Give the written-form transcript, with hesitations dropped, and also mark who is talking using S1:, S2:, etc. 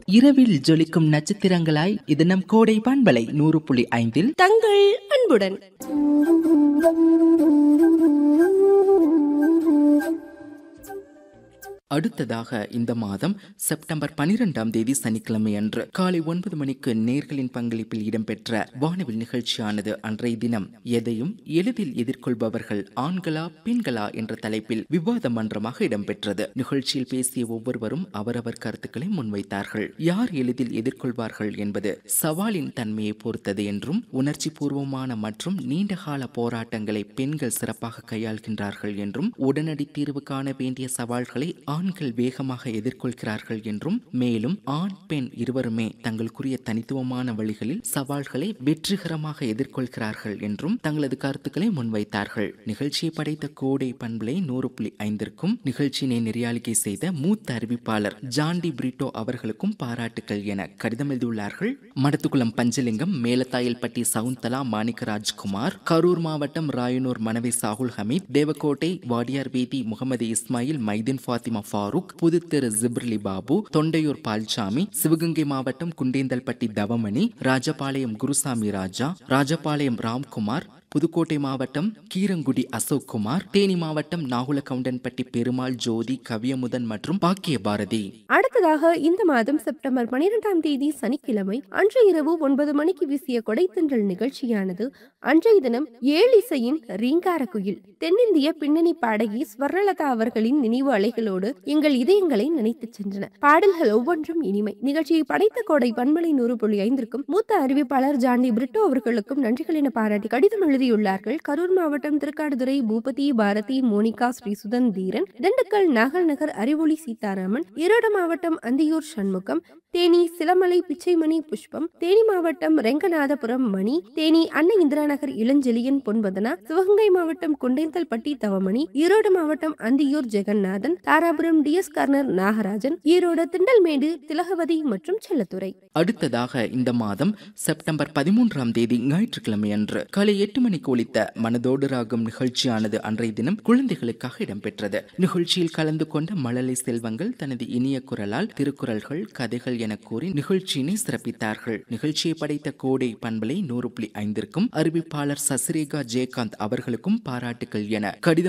S1: இரவில் ஜொலிக்கும் நட்சத்திரங்களாய் இது நம் கோடை பண்பலை 100.5
S2: தங்கள் அன்புடன்.
S1: அடுத்ததாக இந்த மாதம் செப்டம்பர் 12ஆம் தேதி சனிக்கிழமை அன்று காலை 9 மணிக்கு நேர்களின் பங்களிப்பில் இடம்பெற்ற வானவில் நிகழ்ச்சியானது அன்றைய தினம் எதையும் எளிதில் எதிர்கொள்பவர்கள் ஆண்களா பெண்களா என்ற தலைப்பில் விவாத மன்றமாக இடம்பெற்றது. நிகழ்ச்சியில் பேசிய ஒவ்வொருவரும் அவரவர் கருத்துக்களை முன்வைத்தார்கள். யார் எளிதில் எதிர்கொள்வார்கள் என்பது சவாலின் தன்மையை பொறுத்தது என்றும், உணர்ச்சி பூர்வமான மற்றும் நீண்டகால போராட்டங்களை பெண்கள் சிறப்பாக கையாள்கின்றார்கள் என்றும், உடனடி தீர்வு காண வேண்டிய சவால்களை ஆண்கள் வேகமாக எதிர்கொள்கிறார்கள் என்றும், மேலும் ஆண் பெண் இருவருமே தங்களுக்குரிய தனித்துவமான வழிகளில் சவால்களை வெற்றிகரமாக எதிர்கொள்கிறார்கள் என்றும் தங்களது கருத்துக்களை முன்வைத்தார்கள். நிகழ்ச்சியை படைத்த கோடை பண்பலை 100.5ற்கும் நிகழ்ச்சியினை நெறியாளிகை செய்த மூத்த அறிவிப்பாளர் ஜாண்டி பிரிட்டோ அவர்களுக்கும் பாராட்டுக்கள் என கடிதம் எழுதியுள்ளார்கள். மடத்துக்குளம் பஞ்சலிங்கம், மேலத்தாயல்பட்டி சவுந்தலா மாணிக்கராஜ்குமார், கரூர் மாவட்டம் ராயனூர் மனவை சாகுல் ஹமீத், தேவக்கோட்டை வாடியார் வீதி முகமது இஸ்மாயில், மைதீன் ஃபாத்திமா ஃபாரூக், புதுத்தெரு ஜிப்ரிலி பாபு, தொண்டையூர் பால்சாமி, சிவகங்கை மாவட்டம் குண்டேந்தல்பட்டி தவமணி, ராஜபாளையம் குருசாமி ராஜா, ராஜபாளையம் ராம்குமார், புதுக்கோட்டை மாவட்டம் கீரங்குடி அசோக் குமார், தேனி மாவட்டம் நாகுலகவுண்டன்பட்டி பெருமாள், ஜோதி, கவியமுதன் மற்றும் பாக்கிய பாரதி.
S2: அடுத்ததாக இந்த மாதம் செப்டம்பர் 12ஆம் தேதி சனிக்கிழமை அன்று இரவு 9 மணிக்கு வீசிய கொடைத்தென்றல் நிகழ்ச்சியானது அன்றைய தினம் ஏழிசையின் ரீங்கார குயில், தென்னிந்திய பின்னணி பாடகி ஸ்வர்ணலதா அவர்களின் நினைவு அலைகளோடு எங்கள் இதயங்களை நினைத்து சென்றன. பாடல்கள் ஒவ்வொன்றும் இனிமை. நிகழ்ச்சியை படைத்த கோடை பண்பலை 100.5ற்கும் மூத்த அறிவிப்பாளர் ஜாண்டி பிரிட்டோ அவர்களுக்கும் நன்றிகள் என பாராட்டி கடிதம் எழுதியுள்ளார்கள். கரூர் மாவட்டம் திருக்காடுதுறை பூபதி, பாரதி, மோனிகா, ஸ்ரீசுதன் தீரன், திண்டுக்கல் நாகல் நகர் அறிவொளி சீதாராமன், ஈரோடு மாவட்டம் அந்தியூர் சண்முகம், தேனி சிலமலை பிச்சைமணி புஷ்பம், தேனி மாவட்டம் ரெங்கநாதபுரம் மணி, தேனி அன்னை இந்திரா நகர் இளஞ்செலியன் பொன்பதனா, சிவகங்கை மாவட்டம் குண்டேந்தல்பட்டி தவமணி, ஈரோடு மாவட்டம் அந்தியூர் ஜெகநாதன், தாராபுரம் டிஎஸ் கார்னர் நாகராஜன், ஈரோடு திண்டல்மேடு திலகவதி மற்றும் செல்லத்துறை.
S1: அடுத்ததாக இந்த மாதம் செப்டம்பர் 13ஆம் தேதி ஞாயிற்றுக்கிழமை அன்று காலை 8 மணிக்கு ஒலித்த மனதோடு ராகம் நிகழ்ச்சியானது அன்றைய தினம் குழந்தைகளுக்காக இடம்பெற்றது. நிகழ்ச்சியில் கலந்து கொண்ட மழலை செல்வங்கள் தனது இனிய குரலால் திருக்குறள்கள், கதைகள் என கூறி நிகழ்ச்சியினை சிறப்பித்தார்கள். நிகழ்ச்சியை படைத்த கோடை பண்பலை 100.5ற்கும் அறிவிப்பாளர் சசிரேகா ஜெயகாந்த் அவர்களுக்கும் பாராட்டுக்கள் என கடிதம்